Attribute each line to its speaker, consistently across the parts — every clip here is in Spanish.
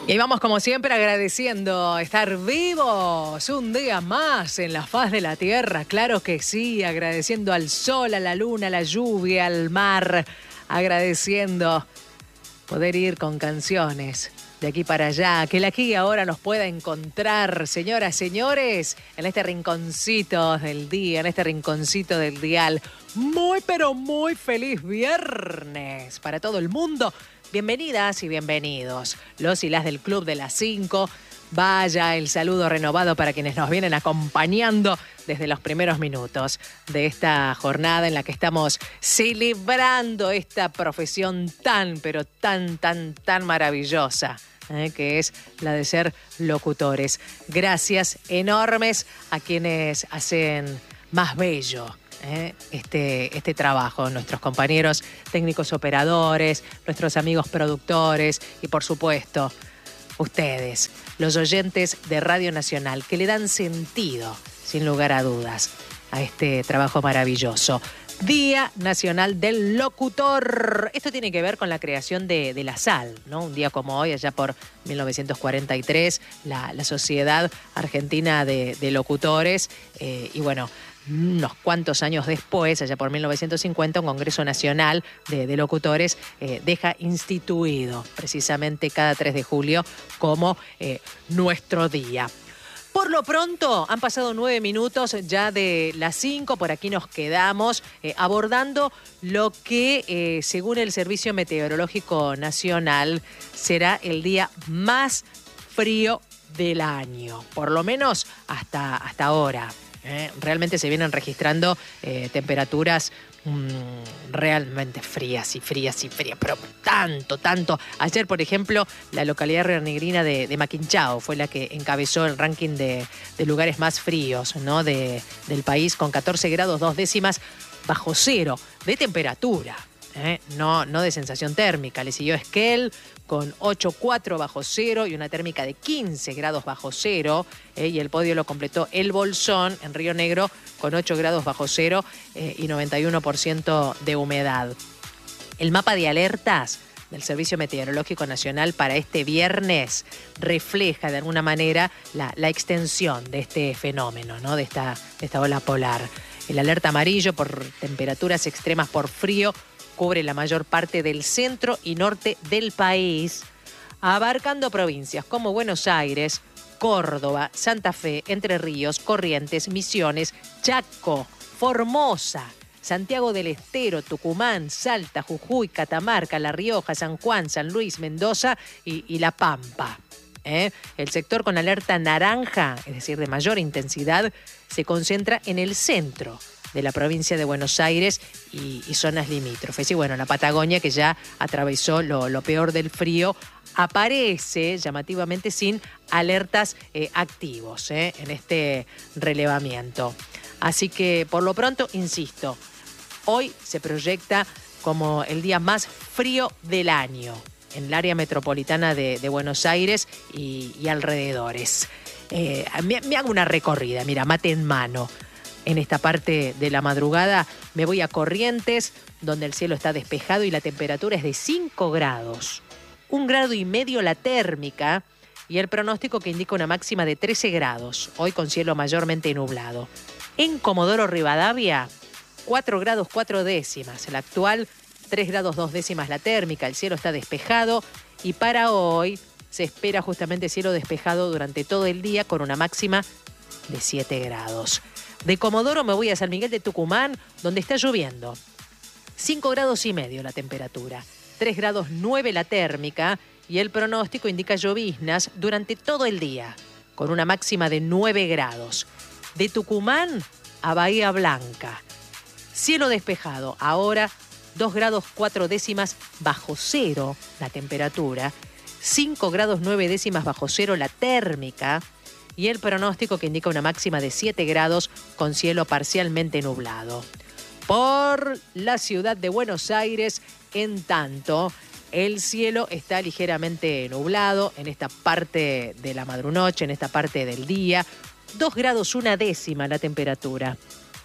Speaker 1: Y vamos como siempre agradeciendo estar vivos un día más en la faz de la tierra, claro que sí, agradeciendo al sol, a la luna, a la lluvia, al mar, agradeciendo poder ir con canciones de aquí para allá, que el aquí y ahora nos pueda encontrar, señoras, señores, en este rinconcito del día, en este rinconcito del dial. Muy, pero muy feliz viernes para todo el mundo. Bienvenidas y bienvenidos, los y las del Club de las 5. Vaya el saludo renovado para quienes nos vienen acompañando desde los primeros minutos de esta jornada en la que estamos celebrando esta profesión tan, pero tan maravillosa, que es la de ser locutores. Gracias enormes a quienes hacen más bello este trabajo, nuestros compañeros técnicos operadores, nuestros amigos productores y por supuesto ustedes, los oyentes de Radio Nacional, que le dan sentido, sin lugar a dudas, a este trabajo maravilloso. Día Nacional del Locutor. Esto tiene que ver con la creación de la SAL, ¿no? Un día como hoy, allá por 1943, la Sociedad Argentina de Locutores, y bueno, unos cuantos años después, allá por 1950, un Congreso Nacional de Locutores deja instituido precisamente cada 3 de julio como nuestro día. Por lo pronto, han pasado 9 minutos ya de las 5, por aquí nos quedamos abordando lo que, según el Servicio Meteorológico Nacional, será el día más frío del año, por lo menos hasta ahora. Realmente se vienen registrando temperaturas realmente frías, pero tanto. Ayer, por ejemplo, la localidad rionegrina de Maquinchao fue la que encabezó el ranking de lugares más fríos, ¿no? del país, con 14 grados 2 décimas bajo cero de temperatura. No de sensación térmica. Le siguió Esquel con 8,4 bajo cero y una térmica de 15 grados bajo cero. Y el podio lo completó El Bolsón en Río Negro con 8 grados bajo cero y 91% de humedad. El mapa de alertas del Servicio Meteorológico Nacional para este viernes refleja de alguna manera la extensión de este fenómeno, ¿no? de esta ola polar. El alerta amarillo por temperaturas extremas por frío cubre la mayor parte del centro y norte del país, abarcando provincias como Buenos Aires, Córdoba, Santa Fe, Entre Ríos, Corrientes, Misiones, Chaco, Formosa, Santiago del Estero, Tucumán, Salta, Jujuy, Catamarca, La Rioja, San Juan, San Luis, Mendoza y La Pampa. El sector con alerta naranja, es decir, de mayor intensidad, se concentra en el centro de la provincia de Buenos Aires y zonas limítrofes. Y bueno, la Patagonia, que ya atravesó lo peor del frío, aparece llamativamente sin alertas activos en este relevamiento. Así que, por lo pronto, insisto, hoy se proyecta como el día más frío del año en el área metropolitana de Buenos Aires y alrededores. Me hago una recorrida, mira, mate en mano. En esta parte de la madrugada me voy a Corrientes, donde el cielo está despejado y la temperatura es de 5 grados. 1,5 grados la térmica y el pronóstico que indica una máxima de 13 grados, hoy con cielo mayormente nublado. En Comodoro Rivadavia, 4 grados 4 décimas. La actual, 3 grados 2 décimas la térmica. El cielo está despejado y para hoy se espera justamente cielo despejado durante todo el día con una máxima de 7 grados. De Comodoro me voy a San Miguel de Tucumán, donde está lloviendo. 5,5 grados la temperatura, 3 grados 9 la térmica y el pronóstico indica lloviznas durante todo el día, con una máxima de 9 grados. De Tucumán a Bahía Blanca, cielo despejado, ahora 2 grados 4 décimas bajo cero la temperatura, 5 grados 9 décimas bajo cero la térmica, y el pronóstico que indica una máxima de 7 grados con cielo parcialmente nublado. Por la ciudad de Buenos Aires, en tanto, el cielo está ligeramente nublado en esta parte de la madrunoche, en esta parte del día. 2 grados 1 décima la temperatura.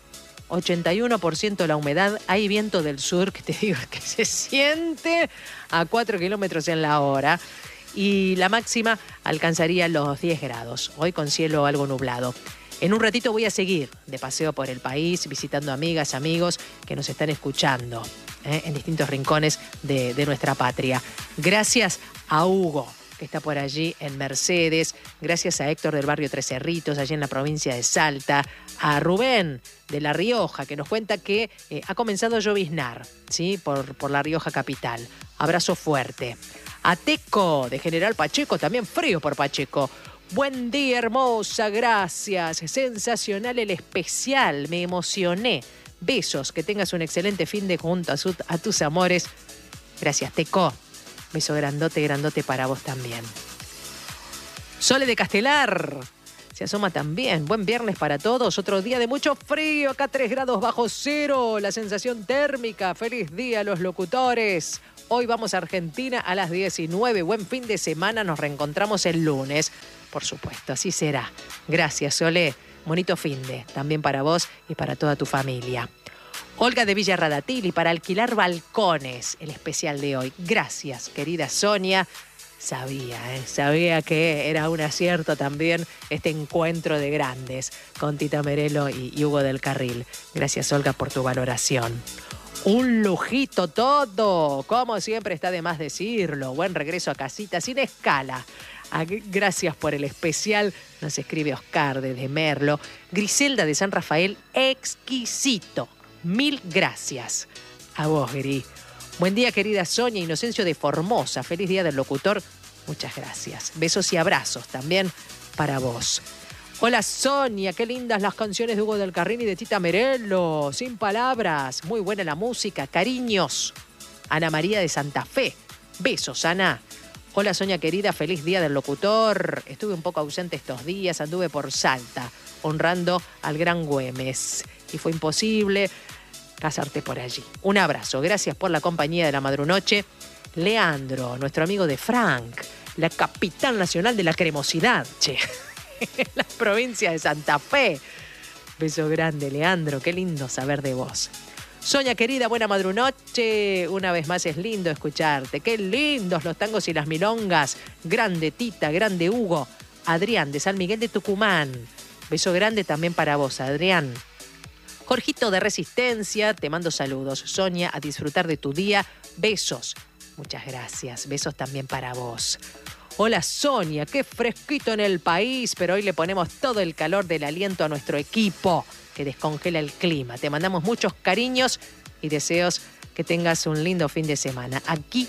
Speaker 1: 81% la humedad, hay viento del sur que te digo que se siente a 4 kilómetros en la hora. y la máxima alcanzaría los 10 grados, hoy con cielo algo nublado. En un ratito voy a seguir de paseo por el país, visitando amigas, amigos que nos están escuchando en distintos rincones de nuestra patria. Gracias a Hugo, que está por allí en Mercedes. Gracias a Héctor del barrio Tres Cerritos, allí en la provincia de Salta. A Rubén de La Rioja, que nos cuenta que ha comenzado a lloviznar, ¿sí? por La Rioja capital. Abrazo fuerte. A Teco de General Pacheco, también frío por Pacheco. Buen día, hermosa, gracias. Sensacional el especial, me emocioné. Besos, que tengas un excelente fin de junto a tus amores. Gracias, Teco. Beso grandote, grandote para vos también. Sole de Castelar se asoma también. Buen viernes para todos. Otro día de mucho frío. Acá 3 grados bajo cero. La sensación térmica. Feliz día a los locutores. Hoy vamos a Argentina a las 19. Buen fin de semana. Nos reencontramos el lunes. Por supuesto, así será. Gracias, Sole. Bonito finde. También para vos y para toda tu familia. Olga de Villa Radatili, para alquilar balcones, el especial de hoy. Gracias, querida Sonia. Sabía que era un acierto también este encuentro de grandes con Tita Merelo y Hugo del Carril. Gracias, Olga, por tu valoración. Un lujito todo, como siempre está de más decirlo. Buen regreso a casita sin escala. Gracias por el especial, nos escribe Oscar desde Merlo. Griselda de San Rafael, exquisito. 1000 gracias. A vos, Gri. Buen día, querida Sonia. Inocencio de Formosa. Feliz día del locutor. Muchas gracias. Besos y abrazos también para vos. Hola, Sonia. Qué lindas las canciones de Hugo del Carril y de Tita Merelo. Sin palabras. Muy buena la música. Cariños. Ana María de Santa Fe. Besos, Ana. Hola, Sonia querida. Feliz día del locutor. Estuve un poco ausente estos días. Anduve por Salta, honrando al gran Güemes. Y fue imposible casarte por allí. Un abrazo. Gracias por la compañía de la madrunoche. Leandro, nuestro amigo de Frank, la capital nacional de la cremosidad, la provincia de Santa Fe. Beso grande, Leandro. Qué lindo saber de vos. Sonia querida, buena madrunoche. Una vez más es lindo escucharte. Qué lindos los tangos y las milongas. Grande Tita, grande Hugo. Adrián de San Miguel de Tucumán. Beso grande también para vos, Adrián. Jorgito de Resistencia, te mando saludos. Sonia, a disfrutar de tu día. Besos. Muchas gracias. Besos también para vos. Hola, Sonia, qué fresquito en el país, pero hoy le ponemos todo el calor del aliento a nuestro equipo, que descongela el clima. Te mandamos muchos cariños y deseos que tengas un lindo fin de semana. Aquí,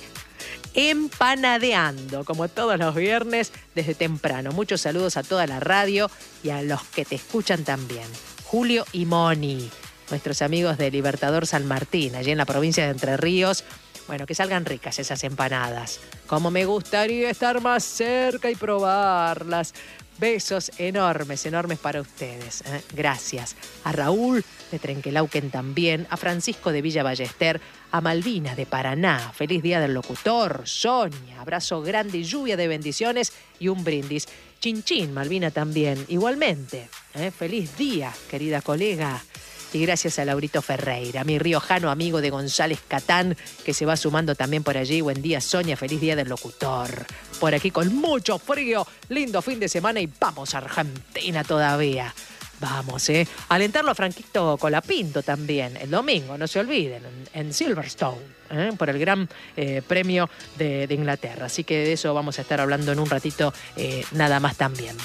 Speaker 1: empanadeando, como todos los viernes, desde temprano. Muchos saludos a toda la radio y a los que te escuchan también. Julio y Moni, nuestros amigos de Libertador San Martín, allí en la provincia de Entre Ríos. Bueno, que salgan ricas esas empanadas. Como me gustaría estar más cerca y probarlas. Besos enormes, enormes para ustedes. Gracias. A Raúl de Trenquelauquen también. A Francisco de Villa Ballester. A Malvina de Paraná. Feliz día del locutor. Sonia. Abrazo grande y lluvia de bendiciones y un brindis. Chin chin, Malvina también. Igualmente. Feliz día, querida colega. Y gracias a Laurito Ferreira, mi riojano amigo de González Catán, que se va sumando también por allí. Buen día, Sonia. Feliz día del locutor. Por aquí con mucho frío. Lindo fin de semana y vamos a Argentina todavía. Vamos, alentarlo a Franquito Colapinto también. El domingo, no se olviden, en Silverstone, por el Gran Premio de Inglaterra. Así que de eso vamos a estar hablando en un ratito nada más también.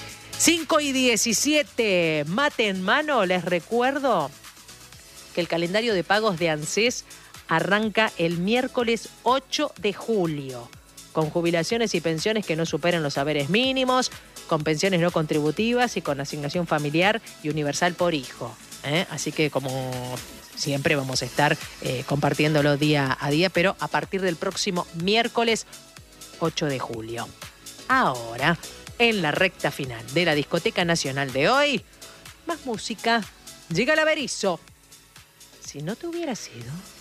Speaker 1: 5:17, mate en mano. Les recuerdo que el calendario de pagos de ANSES arranca el miércoles 8 de julio, con jubilaciones y pensiones que no superen los haberes mínimos, con pensiones no contributivas y con asignación familiar y universal por hijo. Así que, como siempre, vamos a estar compartiéndolo día a día, pero a partir del próximo miércoles 8 de julio. Ahora, en la recta final de la Discoteca Nacional de hoy, más música. Llega el Averizo. Si no te hubiera sido...